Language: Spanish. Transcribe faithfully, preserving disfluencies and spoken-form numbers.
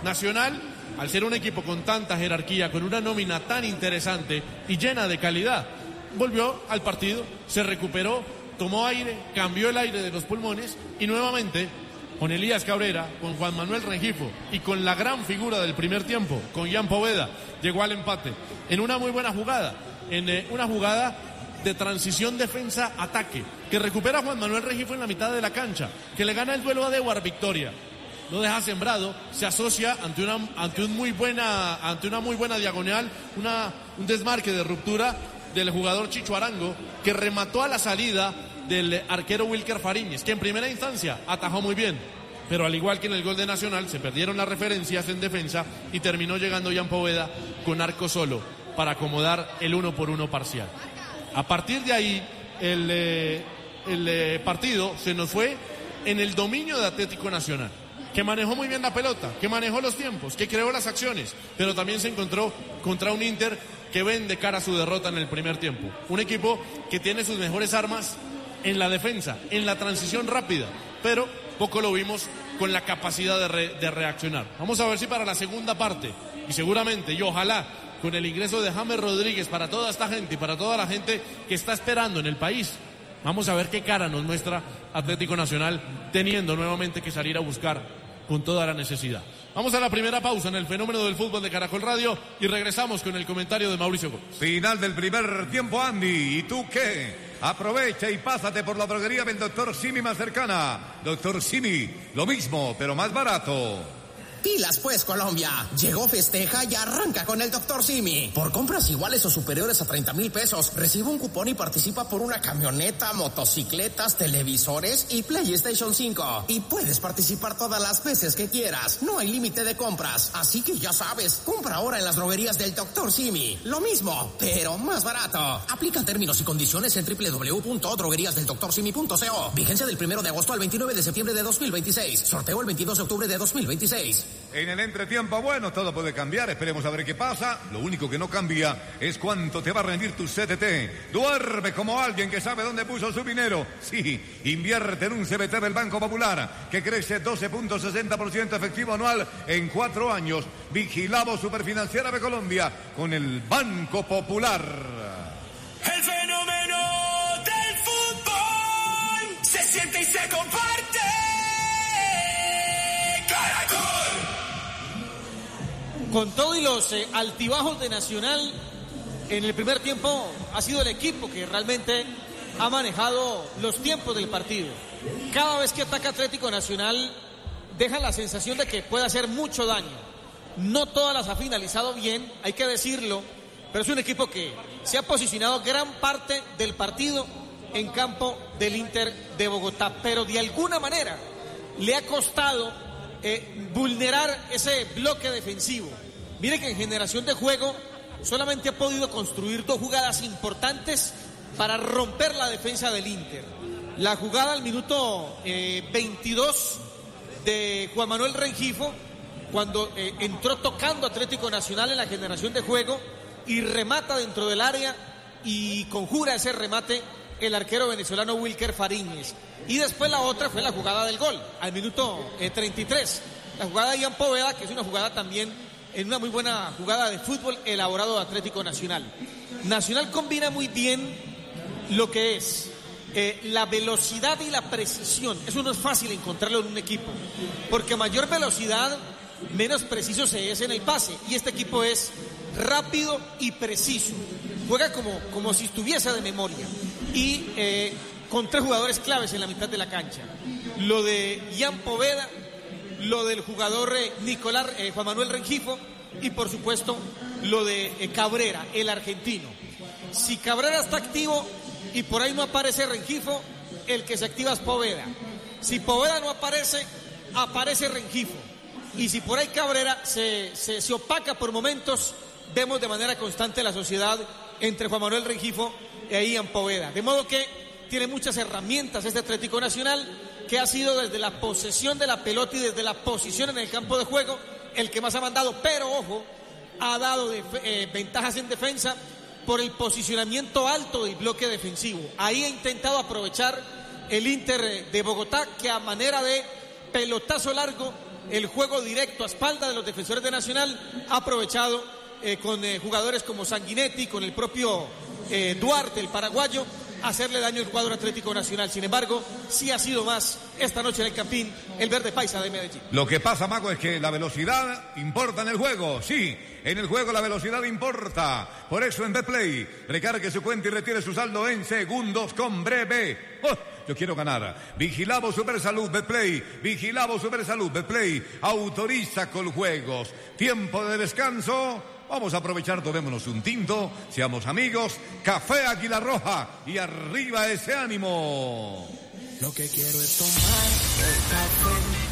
Nacional, al ser un equipo con tanta jerarquía, con una nómina tan interesante y llena de calidad, volvió al partido, se recuperó, tomó aire, cambió el aire de los pulmones y nuevamente con Elías Cabrera, con Juan Manuel Rengifo y con la gran figura del primer tiempo, con Ian Poveda, llegó al empate en una muy buena jugada, en eh, una jugada de transición defensa-ataque, que recupera a Juan Manuel Rengifo en la mitad de la cancha, que le gana el duelo a Dewar Victoria, lo deja sembrado, se asocia ante una, ante un muy buena, ante una muy buena diagonal, una, un desmarque de ruptura del jugador Chicho Arango, que remató a la salida del arquero Wilker Fariñez, que en primera instancia atajó muy bien, pero al igual que en el gol de Nacional, se perdieron las referencias en defensa y terminó llegando Ian Poveda con arco solo para acomodar el uno por uno parcial. A partir de ahí, el, eh, el eh, partido se nos fue en el dominio de Atlético Nacional, que manejó muy bien la pelota, que manejó los tiempos, que creó las acciones, pero también se encontró contra un Inter que ven de cara a su derrota en el primer tiempo. Un equipo que tiene sus mejores armas en la defensa, en la transición rápida, pero poco lo vimos con la capacidad de, re, de reaccionar. Vamos a ver si para la segunda parte, y seguramente, y ojalá, con el ingreso de James Rodríguez para toda esta gente y para toda la gente que está esperando en el país, vamos a ver qué cara nos muestra Atlético Nacional, teniendo nuevamente que salir a buscar con toda la necesidad. Vamos a la primera pausa en el fenómeno del fútbol de Caracol Radio y regresamos con el comentario de Mauricio Gómez. Final del primer tiempo, Andy. ¿Y tú qué? Aprovecha y pásate por la droguería del doctor Simi más cercana. doctor Simi, lo mismo, pero más barato. Pilas pues, Colombia. Llegó, festeja y arranca con el doctor Simi. Por compras iguales o superiores a treinta mil pesos, recibe un cupón y participa por una camioneta, motocicletas, televisores y PlayStation cinco. Y puedes participar todas las veces que quieras. No hay límite de compras. Así que ya sabes, compra ahora en las droguerías del doctor Simi. Lo mismo, pero más barato. Aplica términos y condiciones en doble u doble u doble u punto droguerías del doctor simi punto co. Vigencia del primero de agosto al veintinueve de septiembre de dos mil veintiséis. Sorteo el veintidós de octubre de dos mil veintiséis. En el entretiempo, bueno, todo puede cambiar, esperemos a ver qué pasa. Lo único que no cambia es cuánto te va a rendir tu C T T. Duerme como alguien que sabe dónde puso su dinero. Sí, invierte en un C B T del Banco Popular, que crece doce punto sesenta por ciento efectivo anual en cuatro años. Vigilado Superfinanciera de Colombia con el Banco Popular. El fenómeno del fútbol se siente y se comparte. Caracol. Con todo y los eh, altibajos de Nacional, en el primer tiempo ha sido el equipo que realmente ha manejado los tiempos del partido. Cada vez que ataca Atlético Nacional deja la sensación de que puede hacer mucho daño. No todas las ha finalizado bien, hay que decirlo, pero es un equipo que se ha posicionado gran parte del partido en campo del Inter de Bogotá, pero de alguna manera le ha costado eh, vulnerar ese bloque defensivo. Mire que en generación de juego solamente ha podido construir dos jugadas importantes para romper la defensa del Inter. La jugada al minuto eh, veintidós de Juan Manuel Rengifo, cuando eh, entró tocando Atlético Nacional en la generación de juego y remata dentro del área y conjura ese remate el arquero venezolano Wilker Fariñez. Y después la otra fue la jugada del gol, al minuto eh, treinta y tres. La jugada de Ian Poveda, que es una jugada también, en una muy buena jugada de fútbol elaborado de Atlético Nacional. Nacional combina muy bien lo que es eh, la velocidad y la precisión. Eso no es fácil encontrarlo en un equipo, porque mayor velocidad, menos preciso se es en el pase. Y este equipo es rápido y preciso. Juega como, como si estuviese de memoria. Y eh, con tres jugadores claves en la mitad de la cancha. Lo de Ian Poveda, lo del jugador eh, Nicolás eh, Juan Manuel Rengifo y por supuesto lo de eh, Cabrera, el argentino. Si Cabrera está activo y por ahí no aparece Rengifo, el que se activa es Poveda. Si Poveda no aparece, aparece Rengifo. Y si por ahí Cabrera se, se, se opaca por momentos, vemos de manera constante la sociedad entre Juan Manuel Rengifo e Ian Poveda. De modo que tiene muchas herramientas este Atlético Nacional, que ha sido desde la posesión de la pelota y desde la posición en el campo de juego el que más ha mandado, pero ojo, ha dado de, eh, ventajas en defensa por el posicionamiento alto del bloque defensivo. Ahí ha intentado aprovechar el Inter de Bogotá, que a manera de pelotazo largo el juego directo a espalda de los defensores de Nacional, ha aprovechado eh, con eh, jugadores como Sanguinetti, con el propio eh, Duarte, el paraguayo, hacerle daño al cuadro Atlético Nacional. Sin embargo, sí ha sido más esta noche en el Campín el verde paisa de Medellín. Lo que pasa, Mago, es que la velocidad importa en el juego. Sí, en el juego la velocidad importa. Por eso en Betplay, recargue su cuenta y retire su saldo en segundos con breve. ¡Oh! Yo quiero ganar. Vigilado Supersalud Betplay. Vigilado Supersalud Betplay. Autoriza con juegos. Tiempo de descanso. Vamos a aprovechar, tomémonos un tinto, seamos amigos. Café Águila Roja y arriba ese ánimo. Lo que quiero es tomar el café